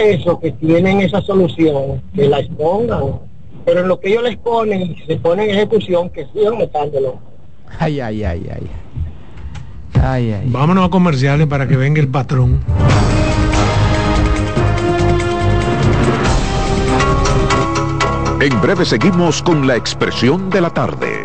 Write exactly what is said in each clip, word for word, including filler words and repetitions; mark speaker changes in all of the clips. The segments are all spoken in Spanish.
Speaker 1: eso, que tienen esa solución, que la expongan, pero en lo que ellos les ponen y se ponen en ejecución, que sigan metándolo.
Speaker 2: Ay, ay, ay, ay. Ay, ay.
Speaker 3: Vámonos a comerciales para que venga el patrón.
Speaker 4: En breve seguimos con la expresión de la tarde.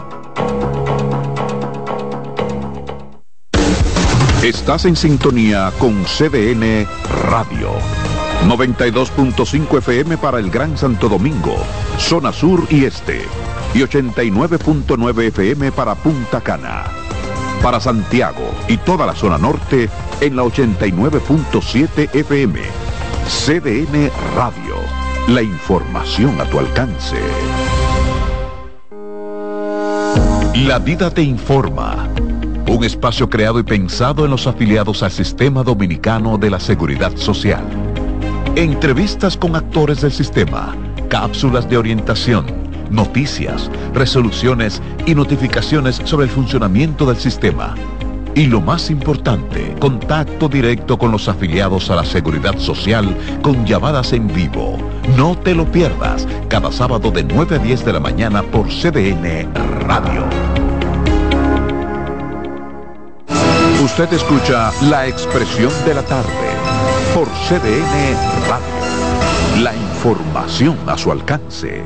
Speaker 4: Estás en sintonía con C D N Radio. noventa y dos punto cinco F M para el Gran Santo Domingo, zona sur y este. Y ochenta y nueve punto nueve F M para Punta Cana. Para Santiago y toda la zona norte en la ochenta y nueve punto siete F M. C D N Radio. La información a tu alcance. La vida te informa. Un espacio creado y pensado en los afiliados al Sistema Dominicano de la Seguridad Social. Entrevistas con actores del sistema, cápsulas de orientación, noticias, resoluciones y notificaciones sobre el funcionamiento del sistema. Y lo más importante, contacto directo con los afiliados a la Seguridad Social con llamadas en vivo. No te lo pierdas, cada sábado de nueve a diez de la mañana por C D N Radio. Usted escucha La Expresión de la Tarde por C D N Radio. La información a su alcance.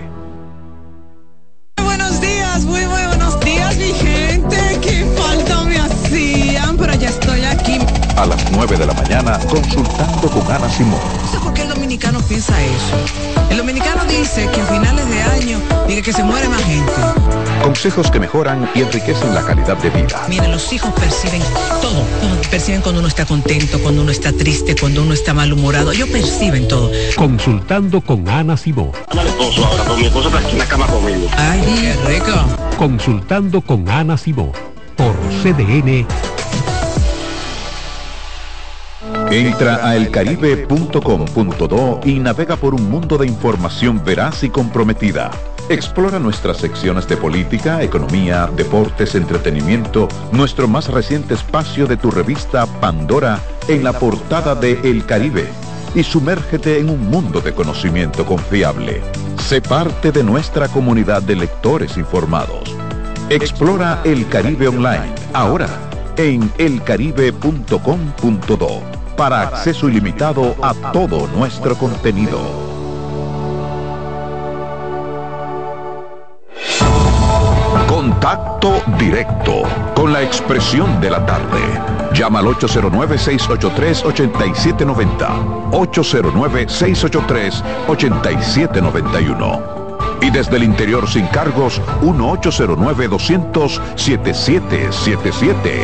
Speaker 5: Buenos días, muy, muy buenos días, mi gente. Qué falta me hacían, pero ya estoy aquí.
Speaker 4: A las nueve de la mañana, consultando con Ana Simón.
Speaker 5: No sé por qué el dominicano piensa eso. El dominicano dice que a finales de año dice que se muere más gente.
Speaker 4: Consejos que mejoran y enriquecen la calidad de vida.
Speaker 5: Miren, los hijos perciben todo, todo. Perciben cuando uno está contento, cuando uno está triste, cuando uno está malhumorado. Ellos perciben todo.
Speaker 6: Consultando con Ana Simón.
Speaker 7: Ana el esposo ahora, pero mi esposo está aquí en la cama conmigo.
Speaker 5: Ay, qué rico.
Speaker 6: Consultando con Ana Simón por C D N.
Speaker 4: Entra a el caribe punto com punto do y navega por un mundo de información veraz y comprometida. Explora nuestras secciones de política, economía, deportes, entretenimiento, nuestro más reciente espacio de tu revista Pandora en la portada de El Caribe y sumérgete en un mundo de conocimiento confiable. Sé parte de nuestra comunidad de lectores informados. Explora El Caribe Online, ahora en el caribe punto com punto do, para acceso ilimitado a todo nuestro contenido. Contacto directo con la expresión de la tarde. Llama al ocho cero nueve, seis ocho tres, ocho siete nueve cero, ocho cero nueve, seis ocho tres, ocho siete nueve uno. Y desde el interior sin cargos, uno ocho cero nueve, dos cero cero, siete siete siete siete.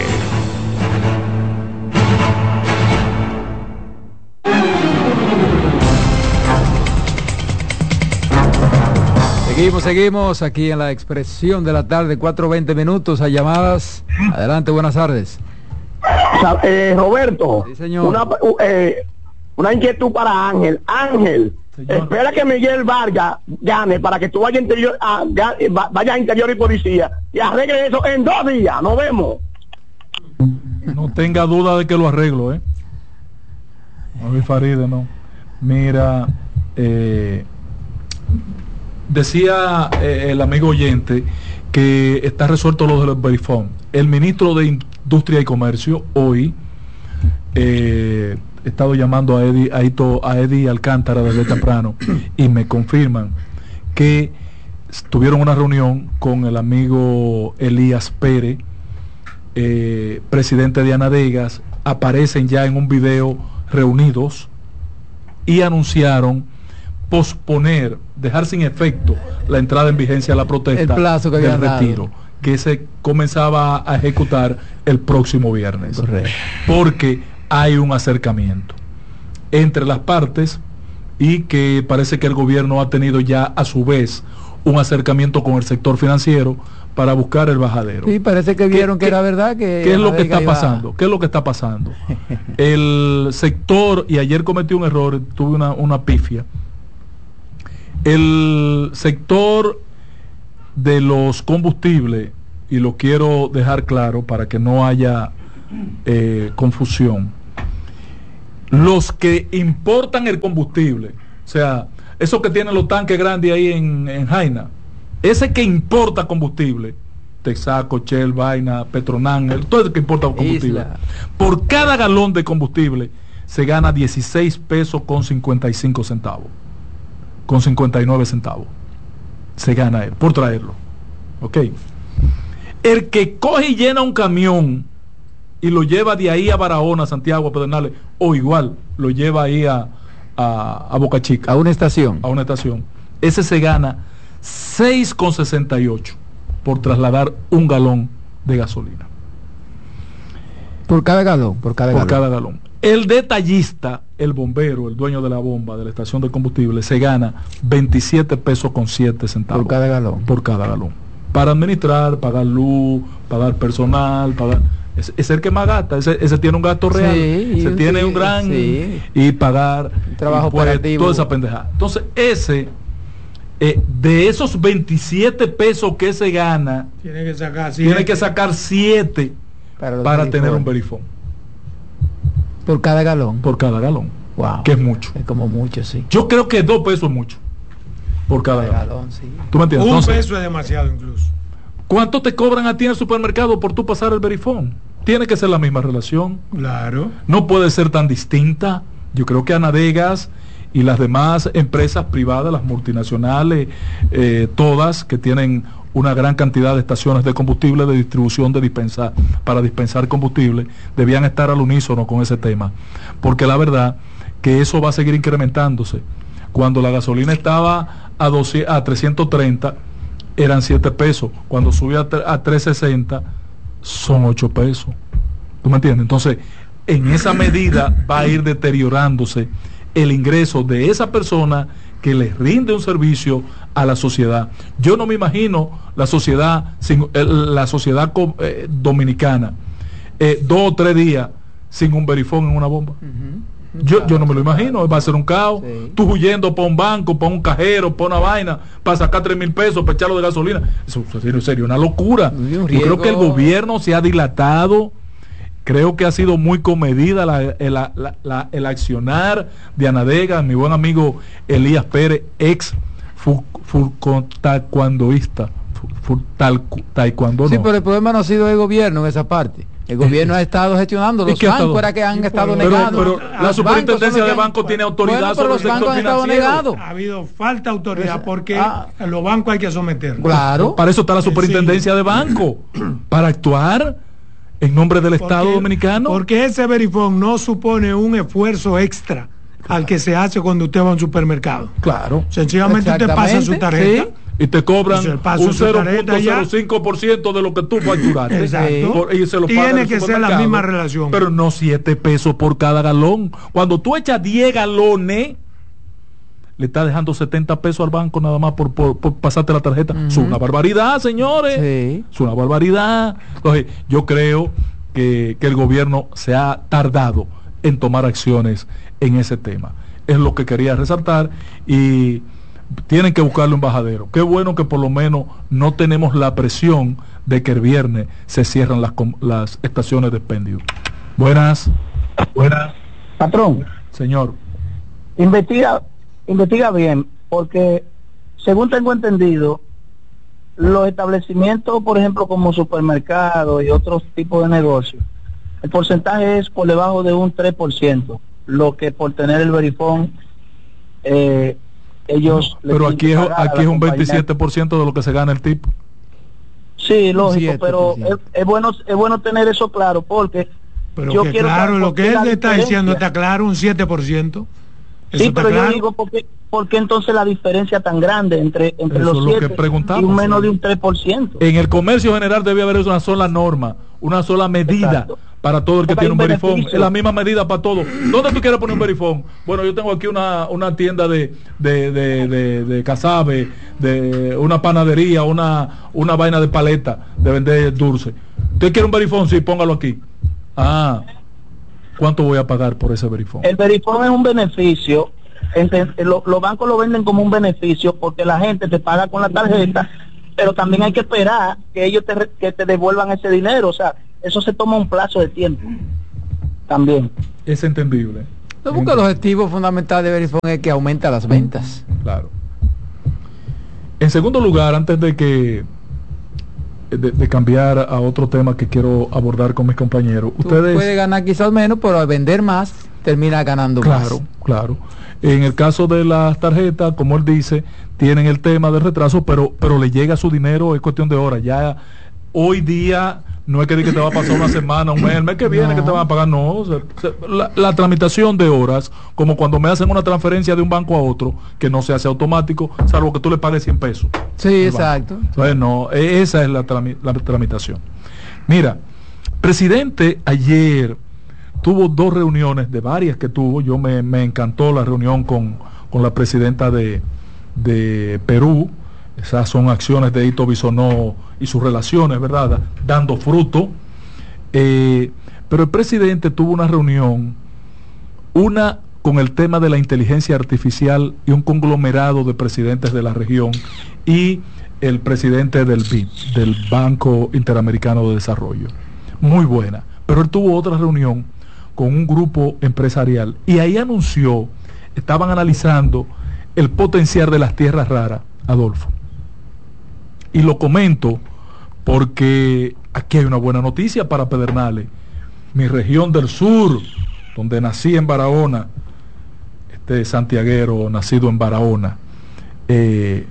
Speaker 2: Seguimos, seguimos aquí en la expresión de la tarde, cuatro veinte minutos a llamadas. Adelante, buenas tardes.
Speaker 1: Eh, Roberto,
Speaker 2: sí, señor.
Speaker 1: Una, eh, una inquietud para Ángel. Ángel, señor. Espera que Miguel Vargas gane para que tú vayas interior, a, vayas a interior y policía y arregle eso en dos días. Nos vemos.
Speaker 8: No tenga duda de que lo arreglo, ¿eh? No, Faride, no. Mira, eh... decía eh, el amigo oyente que está resuelto lo del Verifone. El ministro de Industria y Comercio hoy eh, he estado llamando a Eddie, a, Ito, a Eddie Alcántara desde temprano y me confirman que tuvieron una reunión con el amigo Elías Pérez, eh, presidente de Anadegas. Aparecen ya en un video reunidos y anunciaron posponer, dejar sin efecto la entrada en vigencia de la protesta,
Speaker 2: el plazo que
Speaker 8: del retiro,
Speaker 2: dado.
Speaker 8: que se comenzaba a ejecutar el próximo viernes.
Speaker 2: Correcto.
Speaker 8: Porque hay un acercamiento entre las partes y que parece que el gobierno ha tenido ya a su vez un acercamiento con el sector financiero para buscar el bajadero.
Speaker 2: Sí, parece que vieron que
Speaker 8: ¿Qué,
Speaker 2: era verdad que
Speaker 8: ¿Qué es lo que está
Speaker 2: iba...
Speaker 8: pasando? ¿Qué es lo que está pasando? El sector, y ayer cometí un error, tuve una, una pifia. El sector de los combustibles, y lo quiero dejar claro para que no haya eh, confusión, los que importan el combustible, o sea, esos que tienen los tanques grandes ahí en, en Jaina, ese que importa combustible, Texaco, Shell, Vaina, Petronan, todo el que importa combustible, Isla. Por cada galón de combustible se gana dieciséis pesos con cincuenta y cinco centavos, con cincuenta y nueve centavos se gana él por traerlo. Ok, el que coge y llena un camión y lo lleva de ahí a Barahona, Santiago, a Pedernales, o igual lo lleva ahí a, a, a Boca Chica,
Speaker 2: a una estación,
Speaker 8: a una estación, ese se gana seis con sesenta y ocho por trasladar un galón de gasolina.
Speaker 2: Por cada galón, por cada
Speaker 8: por
Speaker 2: galón.
Speaker 8: cada galón. El detallista, el bombero, el dueño de la bomba de la estación de combustible, se gana veintisiete pesos con siete centavos
Speaker 2: por cada galón.
Speaker 8: Por cada galón. Para administrar, pagar luz, pagar personal, pagar. Es, es el que más gasta, ese, ese tiene un gasto real,
Speaker 2: sí,
Speaker 8: se tiene
Speaker 2: sí,
Speaker 8: un gran
Speaker 2: sí.
Speaker 8: y pagar
Speaker 2: un trabajo operativo,
Speaker 8: toda esa pendejada. Entonces, ese eh, de esos veintisiete pesos que se gana,
Speaker 3: tiene que sacar siete,
Speaker 8: tiene que sacar siete para, para tener un verifón.
Speaker 2: Por cada galón.
Speaker 8: Por cada galón.
Speaker 2: Wow.
Speaker 8: Que es mucho.
Speaker 2: Es como mucho, sí.
Speaker 8: Yo creo que dos pesos es mucho. Por cada, cada galón. galón sí. ¿Tú me entiendes?
Speaker 3: Un
Speaker 8: Entonces,
Speaker 3: peso es demasiado incluso.
Speaker 8: ¿Cuánto te cobran a ti en el supermercado por tú pasar el verifón? Tiene que ser la misma relación.
Speaker 3: Claro.
Speaker 8: No puede ser tan distinta. Yo creo que Anadegas y las demás empresas privadas, las multinacionales, eh, todas que tienen una gran cantidad de estaciones de combustible, de distribución de dispensar, para dispensar combustible, debían estar al unísono con ese tema. Porque la verdad que eso va a seguir incrementándose. Cuando la gasolina estaba a, doce, a trescientos treinta, eran siete pesos. Cuando sube a, a trescientos sesenta, son ocho pesos. ¿Tú me entiendes? Entonces, en esa medida va a ir deteriorándose el ingreso de esa persona que le rinde un servicio a la sociedad. Yo no me imagino la sociedad, sin, la sociedad eh, dominicana, eh, dos o tres días sin un verifón en una bomba. Uh-huh. Yo, claro, yo no me lo imagino, va a ser un caos. Sí. Tú huyendo para un banco, para un cajero, para una vaina, para sacar tres mil pesos, para echarlo de gasolina. Eso sería, sería una locura. Yo creo que el gobierno se ha dilatado. Creo que ha sido muy comedida la, el, la, la, el accionar de Anadega, mi buen amigo Elías Pérez, ex taekwondoísta. Taekwondo,
Speaker 2: sí,
Speaker 8: no.
Speaker 2: pero el problema no ha sido el gobierno en esa parte. El gobierno ha estado gestionando, los bancos era que han sí, estado
Speaker 8: pero,
Speaker 2: negados.
Speaker 8: Pero, pero la superintendencia de bancos tiene autoridad bueno, sobre el sector financiero.
Speaker 3: Ha habido falta de autoridad porque ah, a los bancos hay que someterlos.
Speaker 8: Claro. Para eso está la superintendencia sí. de bancos, para actuar en nombre del porque, Estado dominicano.
Speaker 3: Porque ese verifón no supone un esfuerzo extra claro. al que se hace cuando usted va a un supermercado.
Speaker 8: Claro.
Speaker 3: Sencillamente usted pasa su tarjeta. ¿Sí?
Speaker 8: Y te cobran un cero punto cero cinco por ciento de lo que tú facturaste.
Speaker 3: Exacto.
Speaker 8: Por, y se lo
Speaker 3: tiene que ser la misma relación.
Speaker 8: Pero no siete pesos por cada galón. Cuando tú echas diez galones, le estás dejando setenta pesos al banco nada más por, por, por pasarte la tarjeta. Uh-huh. Es una barbaridad, señores. Sí. Es una barbaridad. Entonces, yo creo que, que el gobierno se ha tardado en tomar acciones en ese tema. Es lo que quería resaltar y tienen que buscarle un bajadero. Qué bueno que por lo menos no tenemos la presión de que el viernes se cierran las, las estaciones de expendio. Buenas. Buenas.
Speaker 1: Patrón.
Speaker 8: Señor.
Speaker 1: Investiga, investiga bien, porque según tengo entendido, los establecimientos, por ejemplo, como supermercados y otros tipos de negocios, el porcentaje es por debajo de un tres por ciento, lo que por tener el verifón eh, ellos
Speaker 8: no, pero aquí es, aquí es un veintisiete por ciento de lo que se gana el tipo.
Speaker 1: Sí, lógico, pero es, es bueno es bueno tener eso claro, porque
Speaker 3: pero yo que quiero claro, lo que él le está diciendo está claro, un siete por ciento.
Speaker 1: Eso sí, pero claro. Yo digo, porque, porque entonces la diferencia tan grande entre, entre los siete y un menos de un tres por ciento.
Speaker 8: En el comercio general debe haber una sola norma, una sola medida. Exacto. Para todo el que porque tiene un verifón, es la misma medida para todo. ¿Dónde tú quieres poner un verifón? Bueno, yo tengo aquí una, una tienda de de, de, de, de casabe, de una panadería, una, una vaina de paleta, de vender dulce. ¿Usted quiere un verifón? Sí, póngalo aquí. Ah, ¿cuánto voy a pagar por ese verifón?
Speaker 1: El verifón es un beneficio. Los bancos lo venden como un beneficio porque la gente te paga con la tarjeta, pero también hay que esperar que ellos te, que te devuelvan ese dinero. O sea, eso se toma un plazo de tiempo también.
Speaker 8: Es entendible.
Speaker 2: No, porque el objetivo fundamental de Verifone es que aumenta las ventas.
Speaker 8: Claro. En segundo lugar, antes de que de, de cambiar a otro tema que quiero abordar con mis compañeros,
Speaker 2: Tú
Speaker 8: ustedes
Speaker 2: puede ganar quizás menos, pero al vender más termina ganando
Speaker 8: claro,
Speaker 2: más.
Speaker 8: Claro, claro. En el caso de las tarjetas, como él dice, tienen el tema del retraso, pero pero le llega su dinero, es cuestión de horas. Ya hoy día no es que, que te va a pasar una semana, un mes, el mes que viene no. que te van a pagar, no. O sea, la, la tramitación de horas, como cuando me hacen una transferencia de un banco a otro, que no se hace automático, salvo que tú le pagues cien pesos.
Speaker 2: Sí, exacto.
Speaker 8: Entonces, no, esa es la, trami, la tramitación. Mira, presidente ayer tuvo dos reuniones, de varias que tuvo. Yo me, me encantó la reunión con, con la presidenta de, de Perú. Esas son acciones de Hito Bisonó y sus relaciones, ¿verdad? Dando fruto. Eh, pero el presidente tuvo una reunión, una con el tema de la inteligencia artificial y un conglomerado de presidentes de la región y el presidente del B I D, del Banco Interamericano de Desarrollo. Muy buena. Pero él tuvo otra reunión con un grupo empresarial y ahí anunció, estaban analizando el potencial de las tierras raras, Adolfo. Y lo comento porque aquí hay una buena noticia para Pedernales, mi región del sur, donde nací en Barahona, este santiaguero nacido en Barahona. Eh,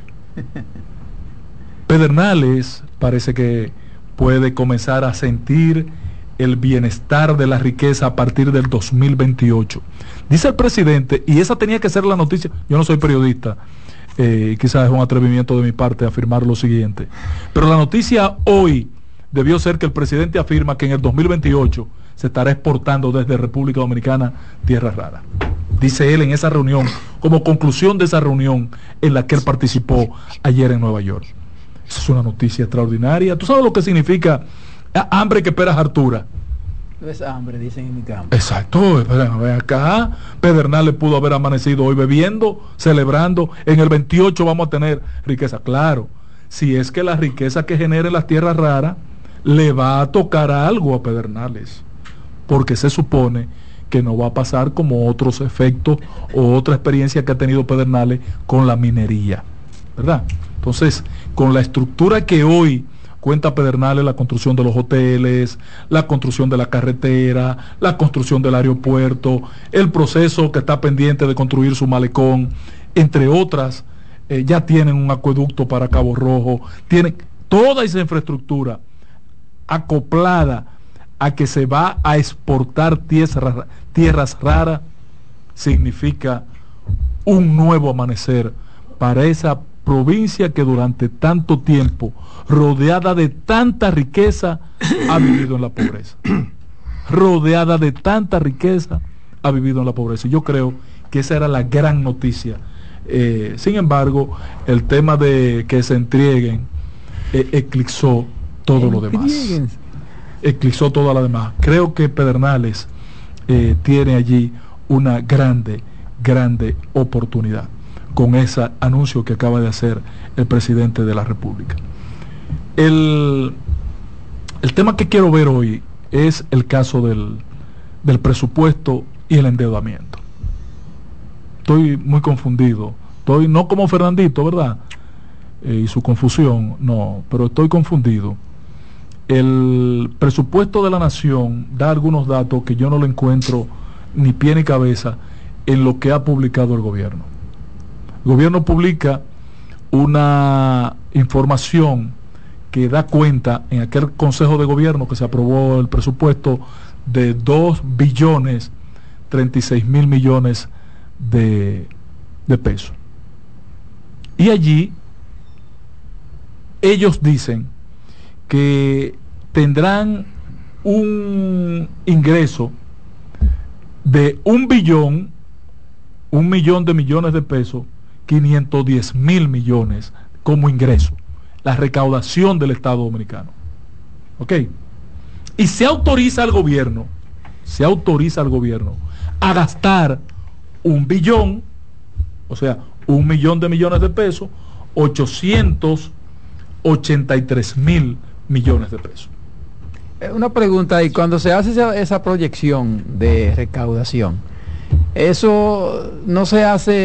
Speaker 8: Pedernales parece que puede comenzar a sentir el bienestar de la riqueza a partir del dos mil veintiocho. Dice el presidente, y esa tenía que ser la noticia, yo no soy periodista, eh, quizás es un atrevimiento de mi parte afirmar lo siguiente, pero la noticia hoy debió ser que el presidente afirma que en el dos mil veintiocho se estará exportando desde República Dominicana tierras raras. Dice él en esa reunión, como conclusión de esa reunión en la que él participó ayer en Nueva York. Esa es una noticia extraordinaria. ¿Tú sabes lo que significa hambre que esperas hartura?
Speaker 2: No es hambre, dicen en mi campo.
Speaker 8: Exacto, espera, ve acá. Pedernales pudo haber amanecido hoy bebiendo, celebrando. En el veintiocho vamos a tener riqueza. Claro, si es que la riqueza que genere las tierras raras le va a tocar algo a Pedernales, porque se supone que no va a pasar como otros efectos o otra experiencia que ha tenido Pedernales con la minería, ¿verdad? Entonces, con la estructura que hoy cuenta Pedernales, la construcción de los hoteles, la construcción de la carretera, la construcción del aeropuerto, el proceso que está pendiente de construir su malecón, entre otras, eh, ya tienen un acueducto para Cabo Rojo, tienen toda esa infraestructura acoplada a que se va a exportar tierras, tierras raras, significa un nuevo amanecer para esa provincia que durante tanto tiempo, rodeada de tanta riqueza, ha vivido en la pobreza. Rodeada de tanta riqueza, ha vivido en la pobreza. Y yo creo que esa era la gran noticia. Eh, sin embargo, el tema de que se entreguen eh, eclipsó todo lo demás. Eclipsó todo lo demás. Creo que Pedernales eh, tiene allí una grande, grande oportunidad con ese anuncio que acaba de hacer el presidente de la República. El, el tema que quiero ver hoy es el caso del, del presupuesto y el endeudamiento. Estoy muy confundido. Estoy no como Fernandito, ¿verdad? Eh, y su confusión, no, pero estoy confundido. El presupuesto de la nación da algunos datos que yo no lo encuentro ni pie ni cabeza en lo que ha publicado el gobierno. El gobierno publica una información que da cuenta en aquel consejo de gobierno que se aprobó el presupuesto de dos billones treinta y seis mil millones de, de pesos. Y allí ellos dicen que tendrán un ingreso de un billón, un millón de millones de pesos, quinientos diez mil millones como ingreso, la recaudación del Estado Dominicano. ¿Ok? Y se autoriza al gobierno, se autoriza al gobierno a gastar un billón, o sea, un millón de millones de pesos, ochocientos ochenta y tres mil millones de pesos.
Speaker 2: Una pregunta, y cuando se hace esa, esa proyección de recaudación, Eso no se hace